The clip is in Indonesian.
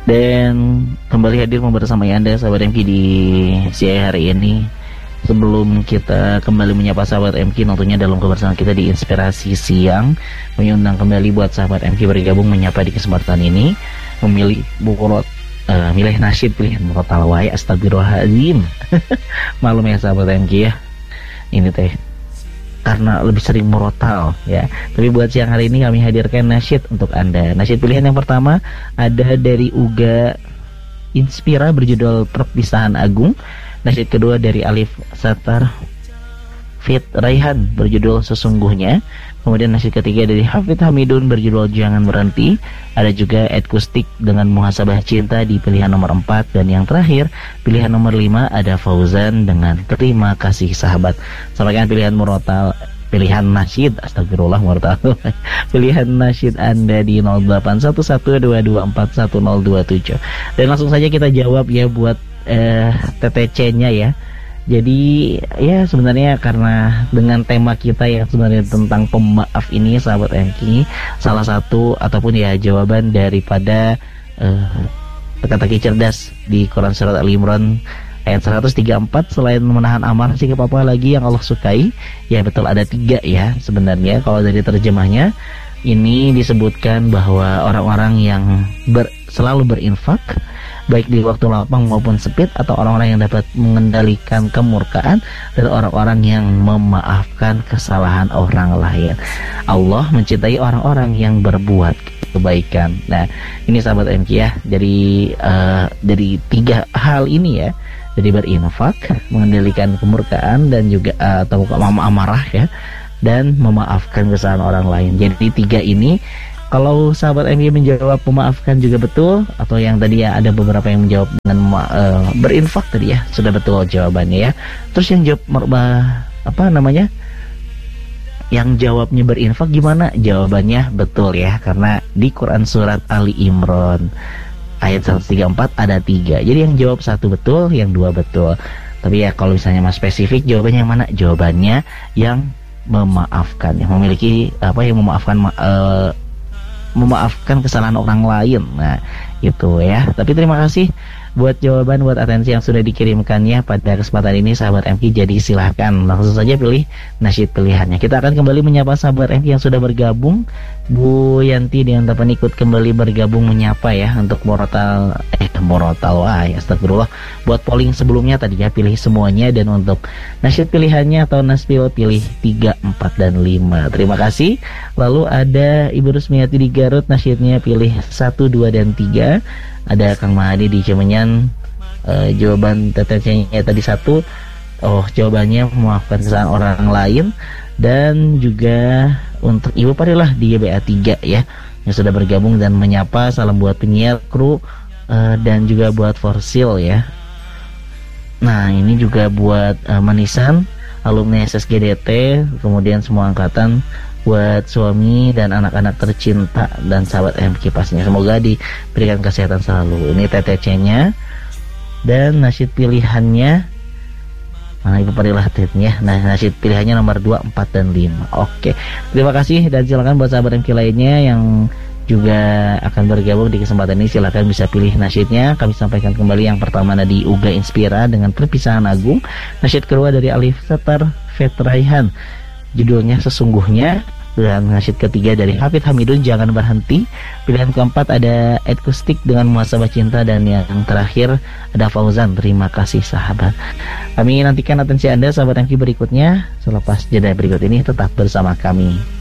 Dan kembali hadir membersamai Anda sahabat MK di siang hari ini. Sebelum kita kembali menyapa sahabat MK, tentunya dalam kebersamaan kita di Inspirasi Siang, mengundang kembali buat sahabat MK bergabung menyapa di kesempatan ini, memilih milih nasyid pilihan murotal wae, astagfirullahaladzim. Malum ya sahabat MK ya, ini teh karena lebih sering murotal ya. Tapi buat siang hari ini kami hadirkan nasyid untuk Anda. Nasyid pilihan yang pertama ada dari Uga Inspira berjudul Perpisahan Agung. Nasyid kedua dari Alif Satar Fit Raihan berjudul Sesungguhnya. Kemudian nasyid ketiga dari Hafid Hamidun berjudul Jangan Berhenti. Ada juga Edkustik dengan Muhasabah Cinta di pilihan nomor 4. Dan yang terakhir pilihan nomor 5 ada Fauzan dengan Terima Kasih Sahabat. Sampaikan pilihan murotal, pilihan nasyid, astagfirullah murotal. Pilihan nasyid Anda di 081122411027. Dan langsung saja kita jawab ya buat TTC-nya ya. Jadi ya sebenarnya karena dengan tema kita yang sebenarnya tentang pemaaf ini sahabat MK, salah satu ataupun ya jawaban daripada teka-teki cerdas di Quran Surat Al-Imran ayat 134, selain menahan amarah sih apa lagi yang Allah sukai. Ya betul, ada 3 ya sebenarnya. Kalau dari terjemahnya ini disebutkan bahwa orang-orang yang selalu berinfak baik di waktu lapang maupun sempit, atau orang-orang yang dapat mengendalikan kemurkaan, dan orang-orang yang memaafkan kesalahan orang lain. Allah mencintai orang-orang yang berbuat kebaikan. Nah ini sahabat MK ya, dari 3 hal ini ya, jadi berinfak, mengendalikan kemurkaan, dan juga atau amarah ya, dan memaafkan kesalahan orang lain. Jadi 3 ini, kalau sahabat MY menjawab memaafkan juga betul, atau yang tadi ya ada beberapa yang menjawab dengan berinfak tadi ya, sudah betul jawabannya ya. Terus yang jawab yang jawabnya berinfak gimana? Jawabannya betul ya, karena di Quran Surat Ali Imran ayat 134 ada 3. Jadi yang jawab 1 betul, yang 2 betul. Tapi ya kalau misalnya mas spesifik jawabannya yang mana? Jawabannya yang memaafkan, yang memiliki yang memaafkan kesalahan orang lain. Nah itu ya. Tapi terima kasih buat jawaban, buat atensi yang sudah dikirimkannya pada kesempatan ini sahabat MK. Jadi silahkan langsung saja pilih nasyid pilihannya. Kita akan kembali menyapa sahabat MK yang sudah bergabung. Bu Yanti dengan teman ikut kembali bergabung menyapa ya untuk murotal astagfirullah. Buat polling sebelumnya tadi ya, pilih semuanya, dan untuk nasyid pilihannya atau naspil pilih 3, 4, dan 5. Terima kasih. Lalu ada Ibu Rusmiati di Garut, nasyidnya pilih 1, 2, dan 3. Ada Kang Mahadi di Cimenyan, jawaban TTC-nya tadi 1. Jawabannya memaafkan kesalahan orang lain. Dan juga untuk Ibu Parilah di YBA 3 ya, yang sudah bergabung dan menyapa. Salam buat penyiar, kru, dan juga buat Forsil ya. Nah ini juga buat Manisan, alumni SSGDT, kemudian semua angkatan, buat suami dan anak-anak tercinta dan sahabat MK pastinya. Semoga diberikan kesehatan selalu. Ini TTC-nya. Dan nasyid pilihannya mana Ibu Parilah tetnya. Nah nasyid pilihannya nomor 2, 4, dan 5. Oke, terima kasih, dan silakan buat sahabat MK lainnya yang juga akan bergabung di kesempatan ini, silakan bisa pilih nasyidnya. Kami sampaikan kembali yang pertama dari Uga Inspira dengan Perpisahan Agung. Nasyid kedua dari Alif Satar Fit Raihan, judulnya Sesungguhnya. Dan nasyid ketiga dari Hafid Hamidun, Jangan Berhenti. Pilihan keempat ada Edkustik dengan Muhasabah Cinta. Dan yang terakhir ada Fauzan, Terima Kasih Sahabat. Kami nantikan atensi Anda sahabat MK berikutnya. Selepas jeda berikut ini tetap bersama kami.